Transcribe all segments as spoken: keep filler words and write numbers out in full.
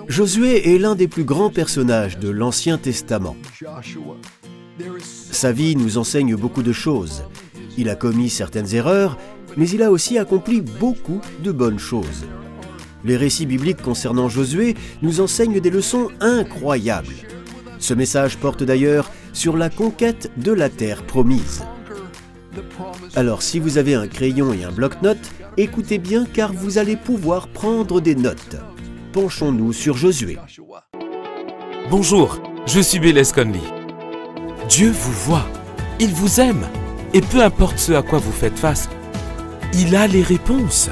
Josué est l'un des plus grands personnages de l'Ancien Testament. Sa vie nous enseigne beaucoup de choses. Il a commis certaines erreurs, mais il a aussi accompli beaucoup de bonnes choses. Les récits bibliques concernant Josué nous enseignent des leçons incroyables. Ce message porte d'ailleurs sur la conquête de la terre promise. Alors si vous avez un crayon et un bloc-notes, écoutez bien car vous allez pouvoir prendre des notes. Penchons-nous sur Josué. Bonjour, je suis Bélez Conley. Dieu vous voit, il vous aime, et peu importe ce à quoi vous faites face, il a les réponses.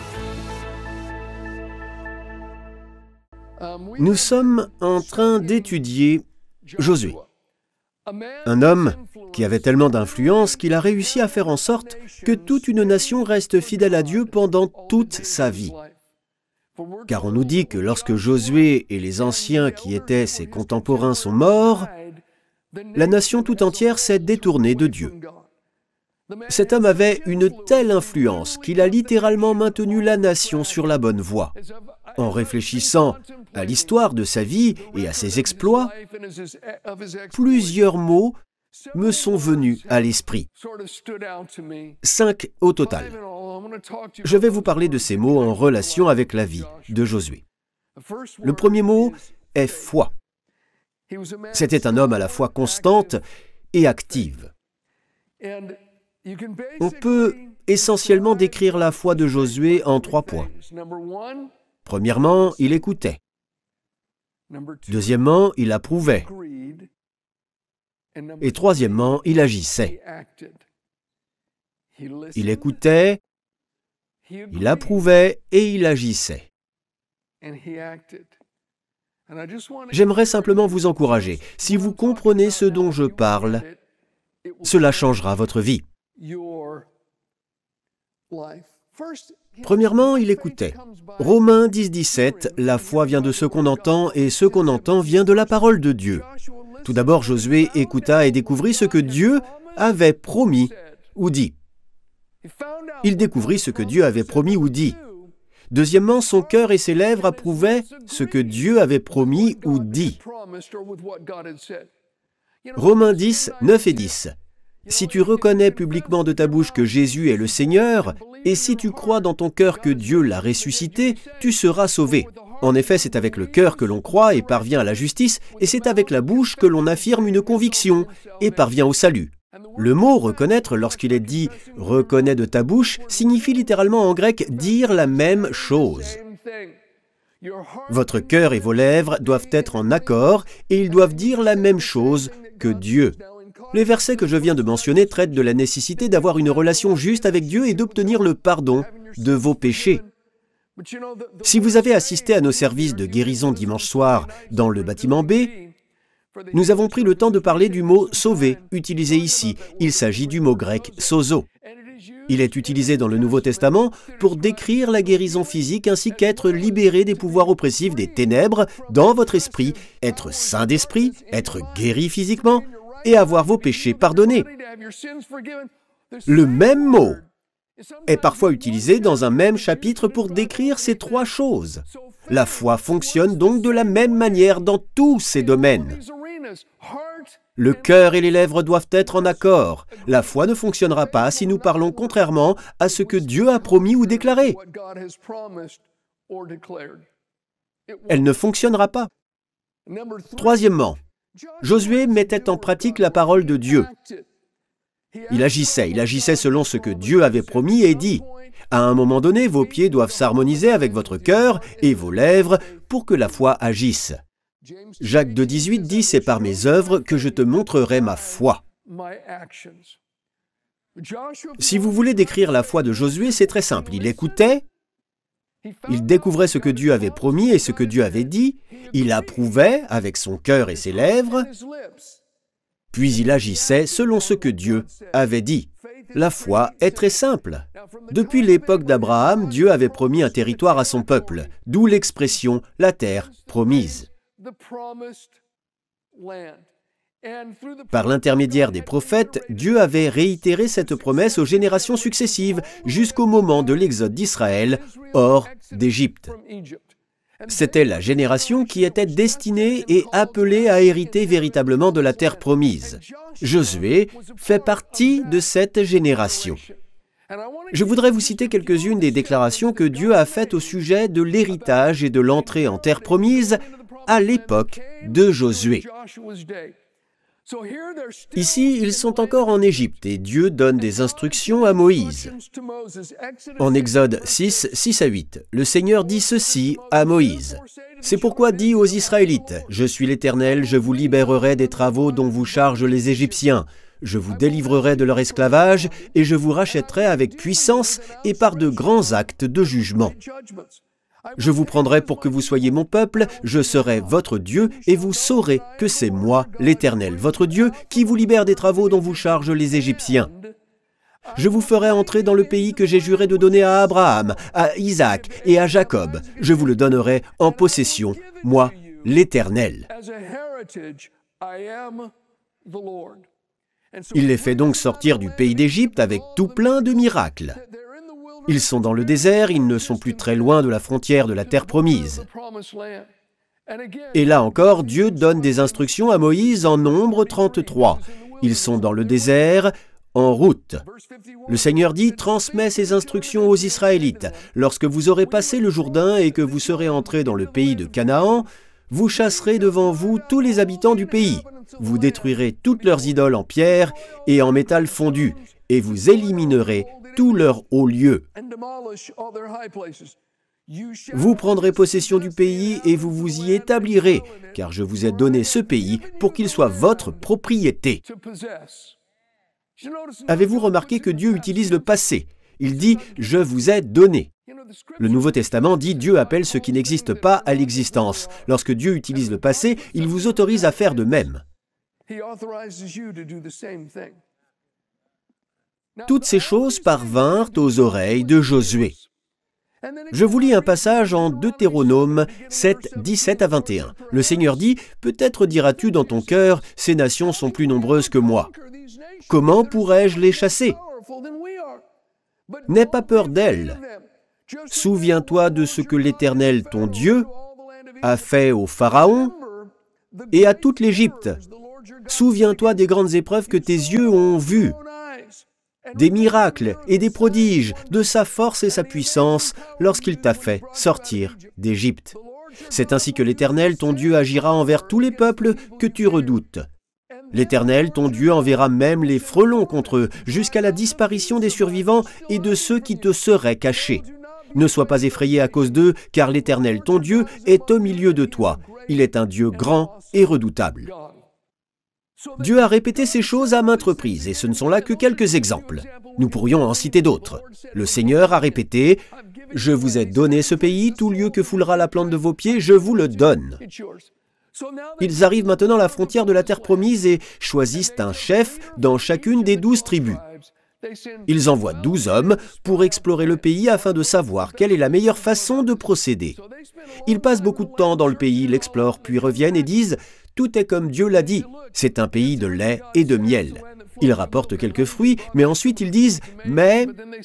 Nous sommes en train d'étudier Josué, un homme qui avait tellement d'influence qu'il a réussi à faire en sorte que toute une nation reste fidèle à Dieu pendant toute sa vie. Car on nous dit que lorsque Josué et les anciens qui étaient ses contemporains sont morts, la nation tout entière s'est détournée de Dieu. Cet homme avait une telle influence qu'il a littéralement maintenu la nation sur la bonne voie. En réfléchissant à l'histoire de sa vie et à ses exploits, plusieurs mots me sont venus à l'esprit. Cinq au total. Je vais vous parler de ces mots en relation avec la vie de Josué. Le premier mot est foi. C'était un homme à la fois constante et active. On peut essentiellement décrire la foi de Josué en trois points. Premièrement, il écoutait. Deuxièmement, il approuvait. Et troisièmement, il agissait. Il écoutait, il approuvait et il agissait. J'aimerais simplement vous encourager. Si vous comprenez ce dont je parle, cela changera votre vie. Premièrement, il écoutait. Romains dix, dix-sept, la foi vient de ce qu'on entend et ce qu'on entend vient de la parole de Dieu. Tout d'abord, Josué écouta et découvrit ce que Dieu avait promis ou dit. Il découvrit ce que Dieu avait promis ou dit. Deuxièmement, son cœur et ses lèvres approuvaient ce que Dieu avait promis ou dit. Romains dix, neuf et dix. Si tu reconnais publiquement de ta bouche que Jésus est le Seigneur, et si tu crois dans ton cœur que Dieu l'a ressuscité, tu seras sauvé. En effet, c'est avec le cœur que l'on croit et parvient à la justice, et c'est avec la bouche que l'on affirme une conviction et parvient au salut. Le mot « reconnaître », lorsqu'il est dit « reconnais de ta bouche », signifie littéralement en grec « dire la même chose ». Votre cœur et vos lèvres doivent être en accord et ils doivent dire la même chose que Dieu. Les versets que je viens de mentionner traitent de la nécessité d'avoir une relation juste avec Dieu et d'obtenir le pardon de vos péchés. Si vous avez assisté à nos services de guérison dimanche soir dans le bâtiment B, nous avons pris le temps de parler du mot « sauver » utilisé ici. Il s'agit du mot grec « sozo ». Il est utilisé dans le Nouveau Testament pour décrire la guérison physique ainsi qu'être libéré des pouvoirs oppressifs des ténèbres dans votre esprit, être saint d'esprit, être guéri physiquement et avoir vos péchés pardonnés. Le même mot est parfois utilisé dans un même chapitre pour décrire ces trois choses. La foi fonctionne donc de la même manière dans tous ces domaines. Le cœur et les lèvres doivent être en accord. La foi ne fonctionnera pas si nous parlons contrairement à ce que Dieu a promis ou déclaré. Elle ne fonctionnera pas. Troisièmement, Josué mettait en pratique la parole de Dieu. Il agissait, il agissait selon ce que Dieu avait promis et dit. À un moment donné, vos pieds doivent s'harmoniser avec votre cœur et vos lèvres pour que la foi agisse. Jacques deux, dix-huit dit « C'est par mes œuvres que je te montrerai ma foi ». Si vous voulez décrire la foi de Josué, c'est très simple. Il écoutait, il découvrait ce que Dieu avait promis et ce que Dieu avait dit, il approuvait avec son cœur et ses lèvres, puis il agissait selon ce que Dieu avait dit. La foi est très simple. Depuis l'époque d'Abraham, Dieu avait promis un territoire à son peuple, d'où l'expression « la terre promise ». Par l'intermédiaire des prophètes, Dieu avait réitéré cette promesse aux générations successives jusqu'au moment de l'exode d'Israël hors d'Égypte. C'était la génération qui était destinée et appelée à hériter véritablement de la terre promise. Josué fait partie de cette génération. Je voudrais vous citer quelques-unes des déclarations que Dieu a faites au sujet de l'héritage et de l'entrée en terre promise à l'époque de Josué. Ici, ils sont encore en Égypte et Dieu donne des instructions à Moïse. En Exode six, six à huit, le Seigneur dit ceci à Moïse. « C'est pourquoi dis aux Israélites, je suis l'Éternel, je vous libérerai des travaux dont vous chargent les Égyptiens. Je vous délivrerai de leur esclavage et je vous rachèterai avec puissance et par de grands actes de jugement. Je vous prendrai pour que vous soyez mon peuple, je serai votre Dieu, et vous saurez que c'est moi, l'Éternel, votre Dieu, qui vous libère des travaux dont vous chargent les Égyptiens. Je vous ferai entrer dans le pays que j'ai juré de donner à Abraham, à Isaac et à Jacob. Je vous le donnerai en possession, moi, l'Éternel. » Il les fait donc sortir du pays d'Égypte avec tout plein de miracles. Ils sont dans le désert, ils ne sont plus très loin de la frontière de la terre promise. Et là encore, Dieu donne des instructions à Moïse en Nombre trente-trois. Ils sont dans le désert, en route. Le Seigneur dit, transmets ces instructions aux Israélites. Lorsque vous aurez passé le Jourdain et que vous serez entrés dans le pays de Canaan, vous chasserez devant vous tous les habitants du pays. Vous détruirez toutes leurs idoles en pierre et en métal fondu, et vous éliminerez tous leurs hauts lieux. Vous prendrez possession du pays et vous vous y établirez, car je vous ai donné ce pays pour qu'il soit votre propriété. Avez-vous remarqué que Dieu utilise le passé? Il dit « je vous ai donné ». Le Nouveau Testament dit « Dieu appelle ce qui n'existe pas à l'existence ». Lorsque Dieu utilise le passé, il vous autorise à faire de même. Toutes ces choses parvinrent aux oreilles de Josué. Je vous lis un passage en Deutéronome sept, dix-sept à vingt et un. Le Seigneur dit, « Peut-être diras-tu dans ton cœur, ces nations sont plus nombreuses que moi. Comment pourrais-je les chasser? N'aie pas peur d'elles. Souviens-toi de ce que l'Éternel, ton Dieu, a fait au Pharaon et à toute l'Égypte. Souviens-toi des grandes épreuves que tes yeux ont vues, des miracles et des prodiges, de sa force et sa puissance lorsqu'il t'a fait sortir d'Égypte. C'est ainsi que l'Éternel, ton Dieu, agira envers tous les peuples que tu redoutes. L'Éternel, ton Dieu, enverra même les frelons contre eux, jusqu'à la disparition des survivants et de ceux qui te seraient cachés. Ne sois pas effrayé à cause d'eux, car l'Éternel, ton Dieu, est au milieu de toi. Il est un Dieu grand et redoutable. » Dieu a répété ces choses à maintes reprises, et ce ne sont là que quelques exemples. Nous pourrions en citer d'autres. Le Seigneur a répété « Je vous ai donné ce pays, tout lieu que foulera la plante de vos pieds, je vous le donne. » Ils arrivent maintenant à la frontière de la terre promise et choisissent un chef dans chacune des douze tribus. Ils envoient douze hommes pour explorer le pays afin de savoir quelle est la meilleure façon de procéder. Ils passent beaucoup de temps dans le pays, l'explorent, puis reviennent et disent « Tout est comme Dieu l'a dit, c'est un pays de lait et de miel. » Ils rapportent quelques fruits, mais ensuite ils disent « Mais... »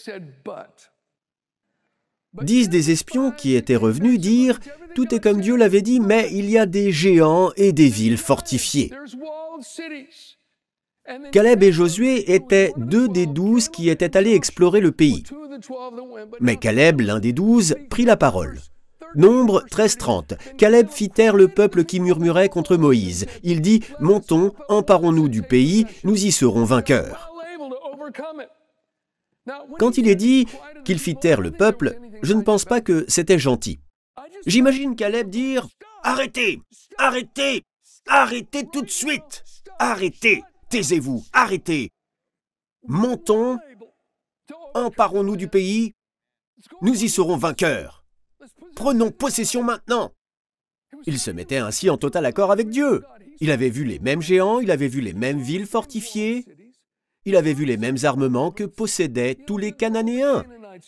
Dix des espions qui étaient revenus dirent « Tout est comme Dieu l'avait dit, mais il y a des géants et des villes fortifiées. » Caleb et Josué étaient deux des douze qui étaient allés explorer le pays. Mais Caleb, l'un des douze, prit la parole. Nombre treize trente. Caleb fit taire le peuple qui murmurait contre Moïse. Il dit « Montons, emparons-nous du pays, nous y serons vainqueurs. » Quand il est dit qu'il fit taire le peuple, je ne pense pas que c'était gentil. J'imagine Caleb dire « Arrêtez! Arrêtez! Arrêtez tout de suite! Arrêtez! Taisez-vous! Arrêtez! Montons, emparons-nous du pays, nous y serons vainqueurs. Prenons possession maintenant! » Il se mettait ainsi en total accord avec Dieu. Il avait vu les mêmes géants, il avait vu les mêmes villes fortifiées, il avait vu les mêmes armements que possédaient tous les Cananéens.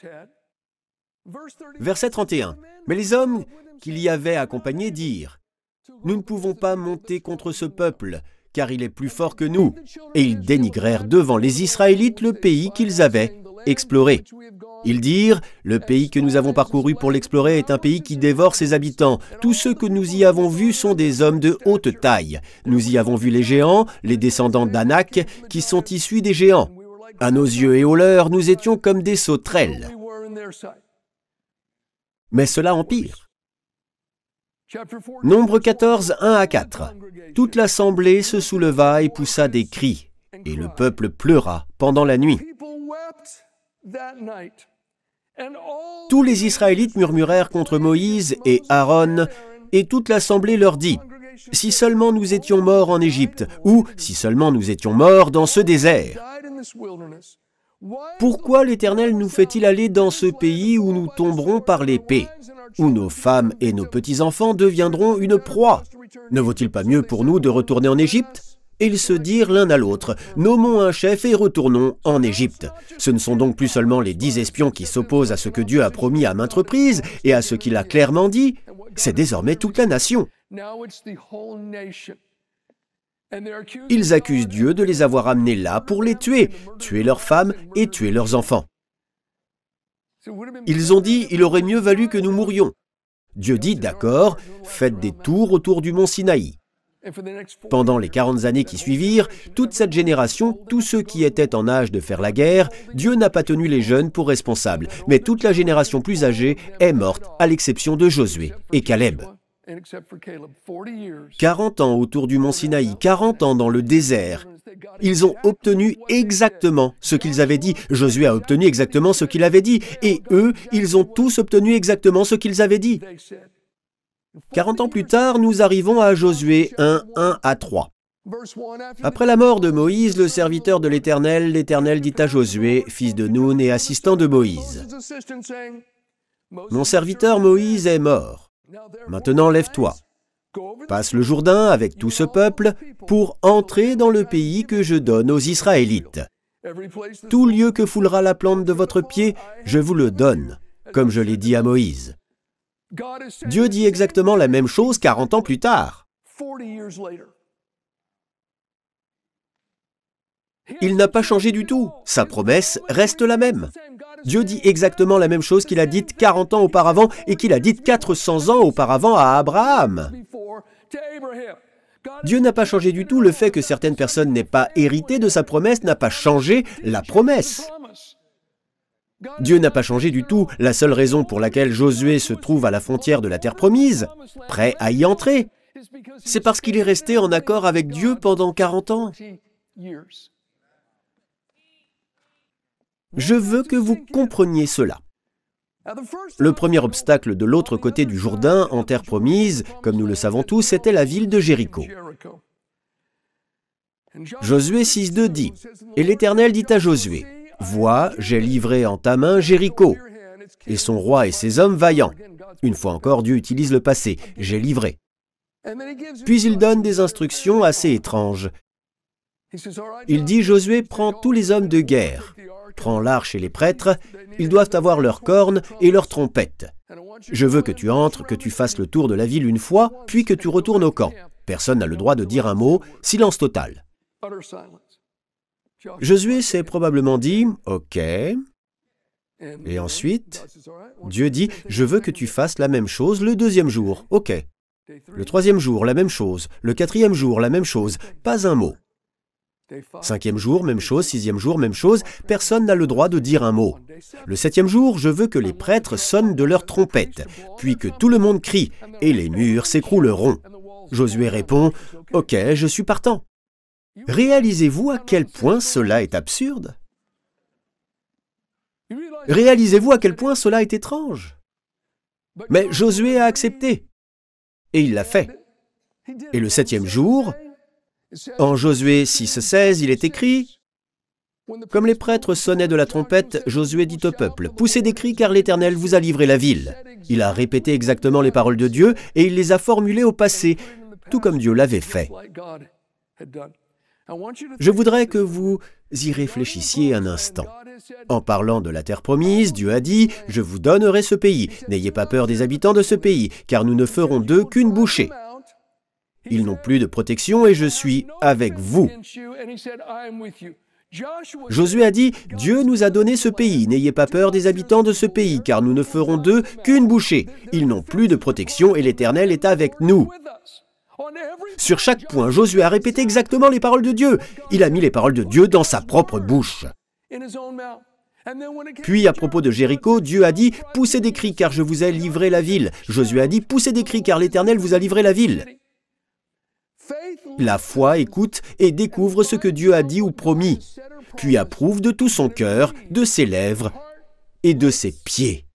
Verset trente et un. Mais les hommes qui l'y avaient accompagné dirent « Nous ne pouvons pas monter contre ce peuple, car il est plus fort que nous. » Et ils dénigrèrent devant les Israélites le pays qu'ils avaient explorer. Ils dirent, « Le pays que nous avons parcouru pour l'explorer est un pays qui dévore ses habitants. Tous ceux que nous y avons vus sont des hommes de haute taille. Nous y avons vu les géants, les descendants d'Anak, qui sont issus des géants. À nos yeux et aux leurs, nous étions comme des sauterelles. » Mais cela empire. Nombre quatorze, un à quatre. Toute l'assemblée se souleva et poussa des cris, et le peuple pleura pendant la nuit. Tous les Israélites murmurèrent contre Moïse et Aaron, et toute l'assemblée leur dit, « Si seulement nous étions morts en Égypte, ou si seulement nous étions morts dans ce désert. Pourquoi l'Éternel nous fait-il aller dans ce pays où nous tomberons par l'épée, où nos femmes et nos petits-enfants deviendront une proie? Ne vaut-il pas mieux pour nous de retourner en Égypte ?» Et ils se dirent l'un à l'autre, « Nommons un chef et retournons en Égypte. » Ce ne sont donc plus seulement les dix espions qui s'opposent à ce que Dieu a promis à maintes reprises et à ce qu'il a clairement dit, c'est désormais toute la nation. Ils accusent Dieu de les avoir amenés là pour les tuer, tuer leurs femmes et tuer leurs enfants. Ils ont dit, « Il aurait mieux valu que nous mourions. » Dieu dit, « D'accord, faites des tours autour du mont Sinaï. » Pendant les quarante années qui suivirent, toute cette génération, tous ceux qui étaient en âge de faire la guerre, Dieu n'a pas tenu les jeunes pour responsables, mais toute la génération plus âgée est morte, à l'exception de Josué et Caleb. quarante ans autour du mont Sinaï, quarante ans dans le désert. Ils ont obtenu exactement ce qu'ils avaient dit. Josué a obtenu exactement ce qu'il avait dit. Et eux, ils ont tous obtenu exactement ce qu'ils avaient dit. quarante ans plus tard, nous arrivons à Josué un, un à trois. Après la mort de Moïse, le serviteur de l'Éternel, l'Éternel dit à Josué, fils de Nun et assistant de Moïse, « Mon serviteur Moïse est mort. Maintenant lève-toi, passe le Jourdain avec tout ce peuple pour entrer dans le pays que je donne aux Israélites. Tout lieu que foulera la plante de votre pied, je vous le donne, comme je l'ai dit à Moïse. » Dieu dit exactement la même chose quarante ans plus tard. Il n'a pas changé du tout. Sa promesse reste la même. Dieu dit exactement la même chose qu'il a dite quarante ans auparavant et qu'il a dite quatre cents ans auparavant à Abraham. Dieu n'a pas changé du tout. Le fait que certaines personnes n'aient pas hérité de sa promesse n'a pas changé la promesse. Dieu n'a pas changé du tout. La seule raison pour laquelle Josué se trouve à la frontière de la terre promise, prêt à y entrer, c'est parce qu'il est resté en accord avec Dieu pendant quarante ans. Je veux que vous compreniez cela. Le premier obstacle de l'autre côté du Jourdain, en terre promise, comme nous le savons tous, c'était la ville de Jéricho. Josué six deux dit, « Et l'Éternel dit à Josué, « Vois, j'ai livré en ta main Jéricho, et son roi et ses hommes vaillants. » Une fois encore, Dieu utilise le passé, « j'ai livré ». Puis il donne des instructions assez étranges. Il dit, « Josué, prends tous les hommes de guerre, prends l'arche et les prêtres, ils doivent avoir leurs cornes et leurs trompettes. Je veux que tu entres, que tu fasses le tour de la ville une fois, puis que tu retournes au camp. Personne n'a le droit de dire un mot, silence total. » Josué s'est probablement dit, « Ok. » Et ensuite, Dieu dit, « Je veux que tu fasses la même chose le deuxième jour. » Ok. Le troisième jour, la même chose. Le quatrième jour, la même chose. Pas un mot. Cinquième jour, même chose. Sixième jour, même chose. Personne n'a le droit de dire un mot. Le septième jour, je veux que les prêtres sonnent de leurs trompettes, puis que tout le monde crie, et les murs s'écrouleront. Josué répond, « Ok, je suis partant. » Réalisez-vous à quel point cela est absurde? Réalisez-vous à quel point cela est étrange? Mais Josué a accepté, et il l'a fait. Et le septième jour, en Josué six seize, il est écrit, « Comme les prêtres sonnaient de la trompette, Josué dit au peuple, « Poussez des cris car l'Éternel vous a livré la ville. » Il a répété exactement les paroles de Dieu, et il les a formulées au passé, tout comme Dieu l'avait fait. Je voudrais que vous y réfléchissiez un instant. En parlant de la terre promise, Dieu a dit, « Je vous donnerai ce pays. N'ayez pas peur des habitants de ce pays, car nous ne ferons d'eux qu'une bouchée. Ils n'ont plus de protection et je suis avec vous. » Josué a dit « Dieu nous a donné ce pays, n'ayez pas peur des habitants de ce pays, car nous ne ferons d'eux qu'une bouchée. Ils n'ont plus de protection et l'Éternel est avec nous. » Sur chaque point, Josué a répété exactement les paroles de Dieu. Il a mis les paroles de Dieu dans sa propre bouche. Puis, à propos de Jéricho, Dieu a dit « Poussez des cris, car je vous ai livré la ville. » Josué a dit « Poussez des cris, car l'Éternel vous a livré la ville. » La foi écoute et découvre ce que Dieu a dit ou promis, puis approuve de tout son cœur, de ses lèvres et de ses pieds.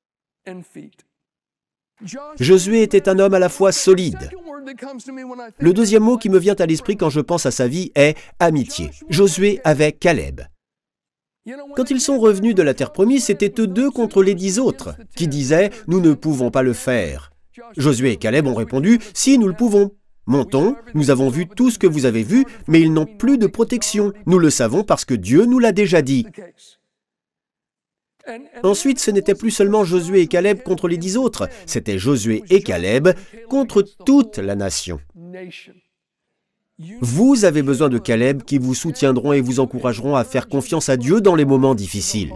Josué était un homme à la fois solide. Le deuxième mot qui me vient à l'esprit quand je pense à sa vie est amitié. Josué avait Caleb. Quand ils sont revenus de la terre promise, c'était eux deux contre les dix autres, qui disaient « Nous ne pouvons pas le faire ». Josué et Caleb ont répondu « Si, nous le pouvons. Montons, nous avons vu tout ce que vous avez vu, mais ils n'ont plus de protection. Nous le savons parce que Dieu nous l'a déjà dit. » Ensuite, ce n'était plus seulement Josué et Caleb contre les dix autres, c'était Josué et Caleb contre toute la nation. Vous avez besoin de Caleb qui vous soutiendront et vous encourageront à faire confiance à Dieu dans les moments difficiles.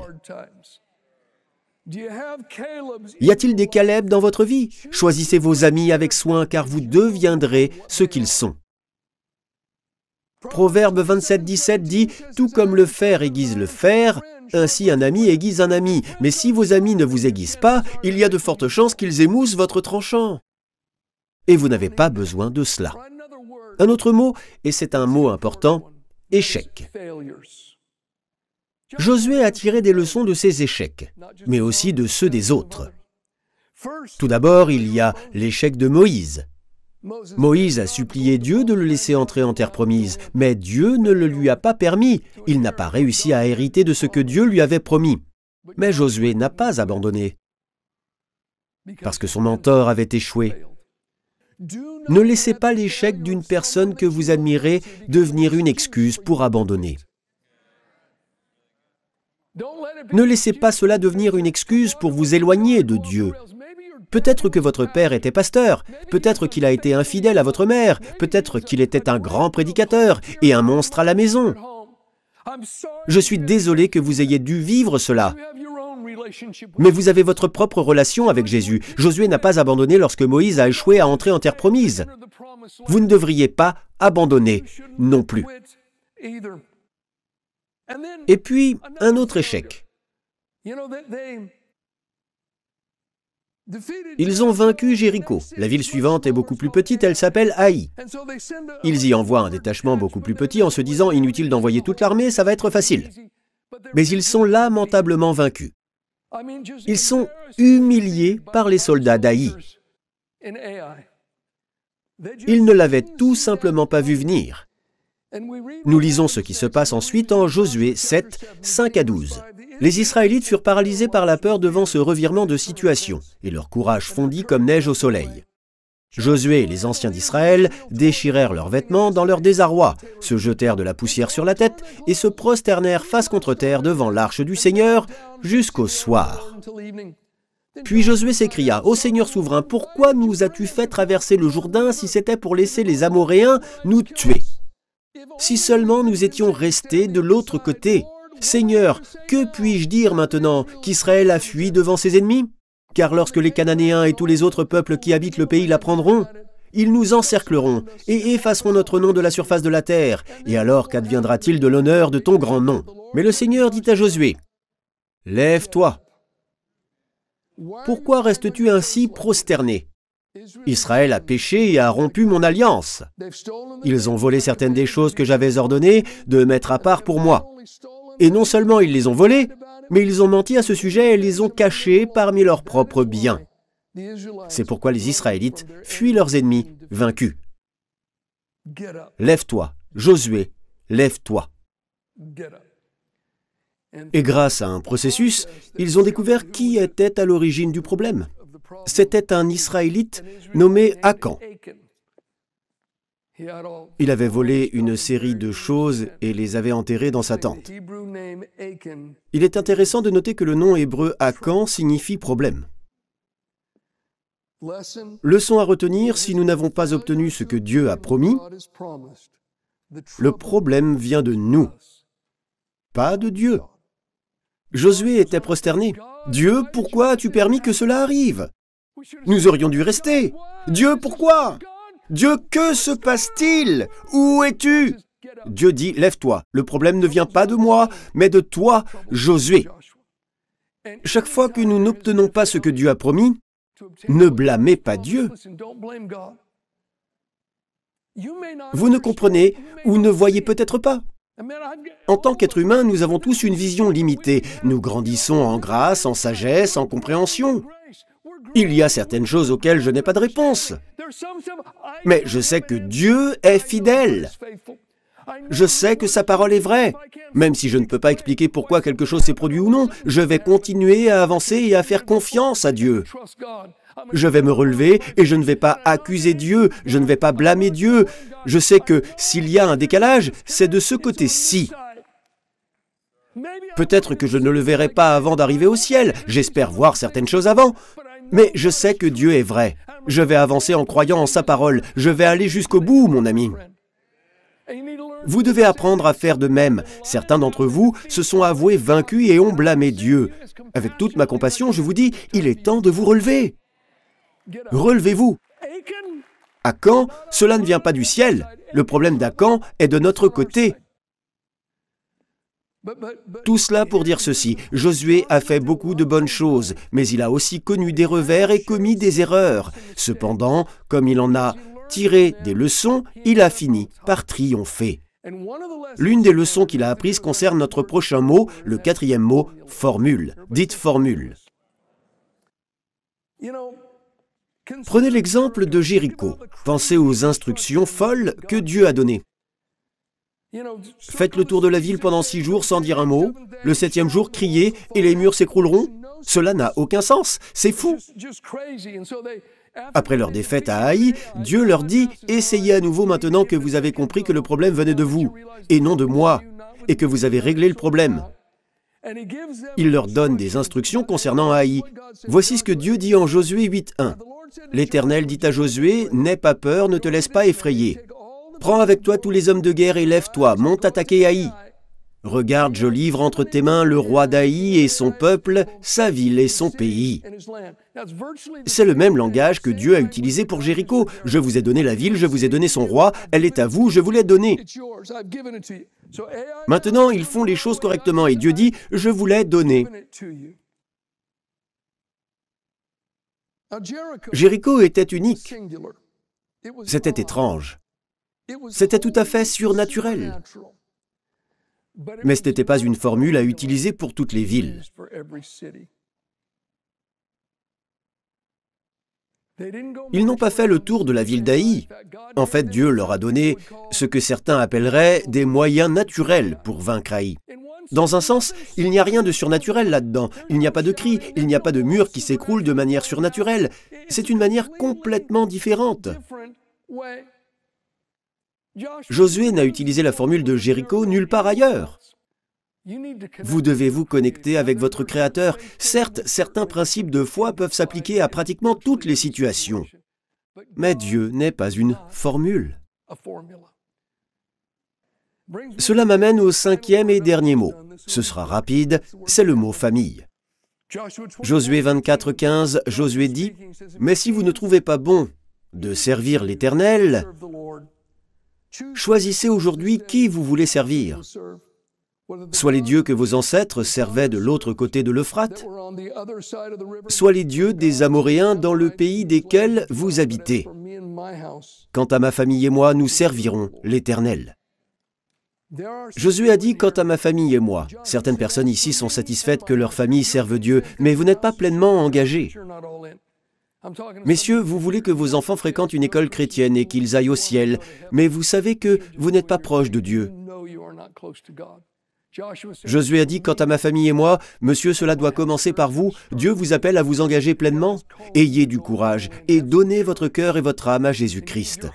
Y a-t-il des Caleb dans votre vie? Choisissez vos amis avec soin car vous deviendrez ce qu'ils sont. Proverbe vingt-sept, dix-sept dit « Tout comme le fer aiguise le fer, ainsi un ami aiguise un ami. Mais si vos amis ne vous aiguisent pas, il y a de fortes chances qu'ils émoussent votre tranchant. » Et vous n'avez pas besoin de cela. Un autre mot, et c'est un mot important, échec. Josué a tiré des leçons de ses échecs, mais aussi de ceux des autres. Tout d'abord, il y a l'échec de Moïse. Moïse a supplié Dieu de le laisser entrer en terre promise, mais Dieu ne le lui a pas permis. Il n'a pas réussi à hériter de ce que Dieu lui avait promis. Mais Josué n'a pas abandonné, parce que son mentor avait échoué. Ne laissez pas l'échec d'une personne que vous admirez devenir une excuse pour abandonner. Ne laissez pas cela devenir une excuse pour vous éloigner de Dieu. Peut-être que votre père était pasteur, peut-être qu'il a été infidèle à votre mère, peut-être qu'il était un grand prédicateur et un monstre à la maison. Je suis désolé que vous ayez dû vivre cela. Mais vous avez votre propre relation avec Jésus. Josué n'a pas abandonné lorsque Moïse a échoué à entrer en terre promise. Vous ne devriez pas abandonner non plus. Et puis, un autre échec. Ils ont vaincu Jéricho. La ville suivante est beaucoup plus petite, elle s'appelle Haï. Ils y envoient un détachement beaucoup plus petit en se disant « Inutile d'envoyer toute l'armée, ça va être facile. » Mais ils sont lamentablement vaincus. Ils sont humiliés par les soldats d'Haï. Ils ne l'avaient tout simplement pas vu venir. Nous lisons ce qui se passe ensuite en Josué sept, cinq à douze. Les Israélites furent paralysés par la peur devant ce revirement de situation, et leur courage fondit comme neige au soleil. Josué et les anciens d'Israël déchirèrent leurs vêtements dans leur désarroi, se jetèrent de la poussière sur la tête et se prosternèrent face contre terre devant l'arche du Seigneur jusqu'au soir. Puis Josué s'écria, « Ô Seigneur souverain, pourquoi nous as-tu fait traverser le Jourdain si c'était pour laisser les Amoréens nous tuer? Si seulement nous étions restés de l'autre côté. Seigneur, que puis-je dire maintenant qu'Israël a fui devant ses ennemis? Car lorsque les Cananéens et tous les autres peuples qui habitent le pays l'apprendront, ils nous encercleront et effaceront notre nom de la surface de la terre. Et alors qu'adviendra-t-il de l'honneur de ton grand nom? » Mais le Seigneur dit à Josué, « Lève-toi. Pourquoi restes-tu ainsi prosterné? Israël a péché et a rompu mon alliance. Ils ont volé certaines des choses que j'avais ordonnées de mettre à part pour moi. Et non seulement ils les ont volées, mais ils ont menti à ce sujet et les ont cachés parmi leurs propres biens. C'est pourquoi les Israélites fuient leurs ennemis vaincus. Lève-toi, Josué, lève-toi. Et grâce à un processus, ils ont découvert qui était à l'origine du problème. C'était un Israélite nommé Akan. Il avait volé une série de choses et les avait enterrées dans sa tente. Il est intéressant de noter que le nom hébreu Akan signifie problème. Leçon à retenir, si nous n'avons pas obtenu ce que Dieu a promis, le problème vient de nous. pas de Dieu. Josué était prosterné. « Dieu, pourquoi as-tu permis que cela arrive? Nous aurions dû rester. Dieu, pourquoi? Dieu, que se passe-t-il? Où es-tu? » Dieu dit, « Lève-toi, le problème ne vient pas de moi, mais de toi, Josué. » Chaque fois que nous n'obtenons pas ce que Dieu a promis, ne blâmez pas Dieu. Vous ne comprenez ou ne voyez peut-être pas. En tant qu'être humain, nous avons tous une vision limitée. Nous grandissons en grâce, en sagesse, en compréhension. Il y a certaines choses auxquelles je n'ai pas de réponse. Mais je sais que Dieu est fidèle. Je sais que sa parole est vraie. Même si je ne peux pas expliquer pourquoi quelque chose s'est produit ou non, je vais continuer à avancer et à faire confiance à Dieu. Je vais me relever et je ne vais pas accuser Dieu, je ne vais pas blâmer Dieu. Je sais que s'il y a un décalage, c'est de ce côté-ci. Peut-être que je ne le verrai pas avant d'arriver au ciel, j'espère voir certaines choses avant. Mais je sais que Dieu est vrai. Je vais avancer en croyant en sa parole. Je vais aller jusqu'au bout, mon ami. Vous devez apprendre à faire de même. Certains d'entre vous se sont avoués vaincus et ont blâmé Dieu. Avec toute ma compassion, je vous dis, il est temps de vous relever. Relevez-vous. Achan, cela ne vient pas du ciel. Le problème d'Achan est de notre côté. Tout cela pour dire ceci, Josué a fait beaucoup de bonnes choses, mais il a aussi connu des revers et commis des erreurs. Cependant, comme il en a tiré des leçons, il a fini par triompher. L'une des leçons qu'il a apprises concerne notre prochain mot, le quatrième mot, formule. Dites formule. Prenez l'exemple de Jéricho. Pensez aux instructions folles que Dieu a données. Faites le tour de la ville pendant six jours sans dire un mot. Le septième jour, criez et les murs s'écrouleront. Cela n'a aucun sens. C'est fou. Après leur défaite à Haï, Dieu leur dit « Essayez à nouveau maintenant que vous avez compris que le problème venait de vous, et non de moi, et que vous avez réglé le problème. » Il leur donne des instructions concernant Haï. Voici ce que Dieu dit en Josué huit, un. « L'Éternel dit à Josué, n'aie pas peur, ne te laisse pas effrayer. Prends avec toi tous les hommes de guerre et lève-toi, monte attaquer Haï. Regarde, je livre entre tes mains le roi d'Haï et son peuple, sa ville et son pays. » C'est le même langage que Dieu a utilisé pour Jéricho. Je vous ai donné la ville, je vous ai donné son roi, elle est à vous, je vous l'ai donnée. Maintenant, ils font les choses correctement et Dieu dit, je vous l'ai donnée. Jéricho était unique. C'était étrange. C'était tout à fait surnaturel. Mais ce n'était pas une formule à utiliser pour toutes les villes. Ils n'ont pas fait le tour de la ville d'Haï. En fait, Dieu leur a donné ce que certains appelleraient des moyens naturels pour vaincre Haï. Dans un sens, il n'y a rien de surnaturel là-dedans. Il n'y a pas de cris, il n'y a pas de mur qui s'écroule de manière surnaturelle. C'est une manière complètement différente. Josué n'a utilisé la formule de Jéricho nulle part ailleurs. Vous devez vous connecter avec votre Créateur. Certes, certains principes de foi peuvent s'appliquer à pratiquement toutes les situations. Mais Dieu n'est pas une formule. Cela m'amène au cinquième et dernier mot. Ce sera rapide, c'est le mot famille. Josué vingt-quatre, quinze, Josué dit « Mais si vous ne trouvez pas bon de servir l'Éternel, choisissez aujourd'hui qui vous voulez servir. Soit les dieux que vos ancêtres servaient de l'autre côté de l'Euphrate, soit les dieux des Amoréens dans le pays desquels vous habitez. Quant à ma famille et moi, nous servirons l'Éternel. » Josué a dit « Quant à ma famille et moi ». Certaines personnes ici sont satisfaites que leur famille serve Dieu, mais vous n'êtes pas pleinement engagés. Messieurs, vous voulez que vos enfants fréquentent une école chrétienne et qu'ils aillent au ciel, mais vous savez que vous n'êtes pas proche de Dieu. Josué a dit, quant à ma famille et moi, monsieur, cela doit commencer par vous. Dieu vous appelle à vous engager pleinement. Ayez du courage et donnez votre cœur et votre âme à Jésus-Christ.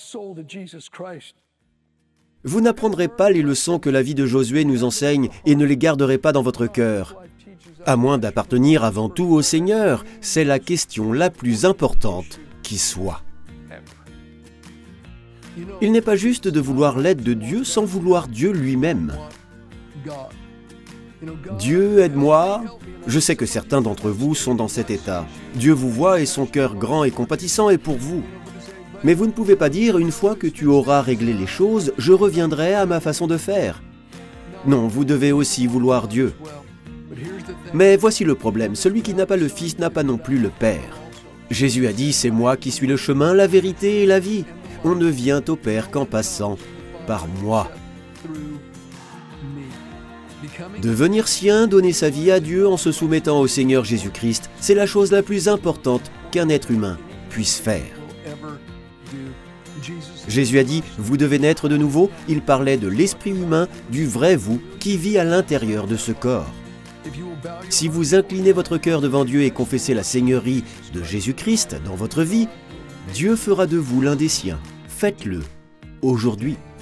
Vous n'apprendrez pas les leçons que la vie de Josué nous enseigne et ne les garderez pas dans votre cœur. À moins d'appartenir avant tout au Seigneur, c'est la question la plus importante qui soit. Il n'est pas juste de vouloir l'aide de Dieu sans vouloir Dieu lui-même. Dieu, aide-moi. Je sais que certains d'entre vous sont dans cet état. Dieu vous voit et son cœur grand et compatissant est pour vous. Mais vous ne pouvez pas dire, une fois que tu auras réglé les choses, je reviendrai à ma façon de faire. Non, vous devez aussi vouloir Dieu. Mais voici le problème, celui qui n'a pas le Fils n'a pas non plus le Père. Jésus a dit, c'est moi qui suis le chemin, la vérité et la vie. On ne vient au Père qu'en passant par moi. Devenir sien, donner sa vie à Dieu en se soumettant au Seigneur Jésus-Christ, c'est la chose la plus importante qu'un être humain puisse faire. Jésus a dit, vous devez naître de nouveau. Il parlait de l'esprit humain, du vrai vous, qui vit à l'intérieur de ce corps. Si vous inclinez votre cœur devant Dieu et confessez la seigneurie de Jésus-Christ dans votre vie, Dieu fera de vous l'un des siens. Faites-le aujourd'hui.